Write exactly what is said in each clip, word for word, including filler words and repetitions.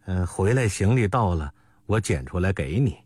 嗯，回来行李到了，我捡出来给你。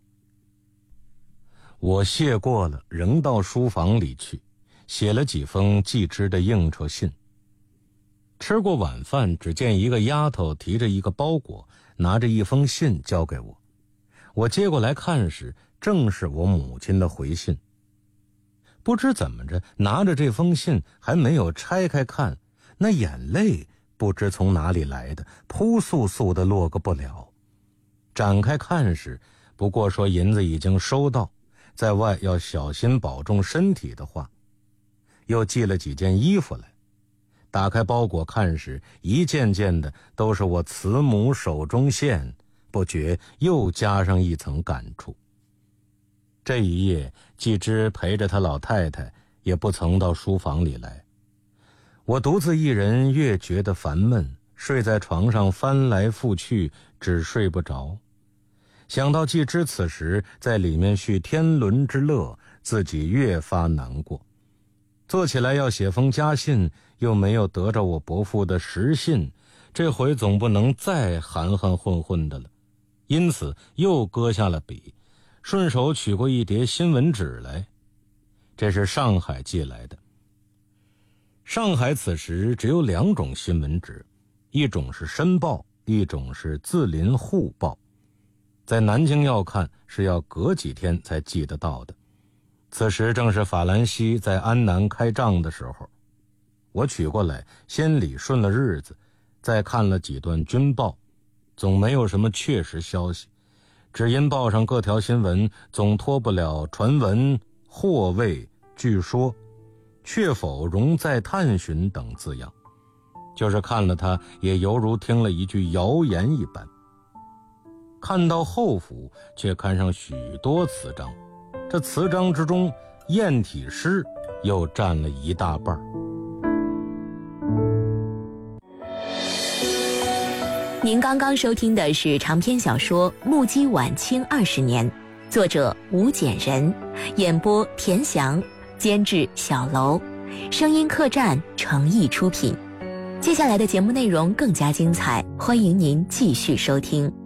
我谢过了，仍到书房里去，写了几封季之的应酬信。吃过晚饭，只见一个丫头提着一个包裹，拿着一封信交给我。我接过来看时，正是我母亲的回信。不知怎么着，拿着这封信还没有拆开看，那眼泪不知从哪里来的，扑簌簌的落个不了。展开看时，不过说银子已经收到，在外要小心保重身体的话。又寄了几件衣服来。打开包裹看时，一件件的都是我慈母手中线，不觉又加上一层感触。这一夜，季之陪着他老太太，也不曾到书房里来。我独自一人，越觉得烦闷，睡在床上翻来覆去，只睡不着。想到季之此时在里面续天伦之乐，自己越发难过。做起来要写封家信，又没有得着我伯父的实信，这回总不能再含含混混的了。因此又搁下了笔，顺手取过一叠新闻纸来。这是上海寄来的。上海此时只有两种新闻纸，一种是申报，一种是字林沪报。在南京要看，是要隔几天才寄得到的。此时正是法兰西在安南开仗的时候。我取过来，先理顺了日子，再看了几段军报，总没有什么确实消息，只因报上各条新闻总脱不了传闻、或谓、据说、确否容在探寻等字样，就是看了它也犹如听了一句谣言一般。看到后府，却看上许多词章，这词章之中，砚体诗又占了一大半。 您刚刚收听的是长篇小说《目击晚清二十年》，作者吴简人，演播田翔，监制小楼，声音客栈诚意出品。接下来的节目内容更加精彩，欢迎您继续收听。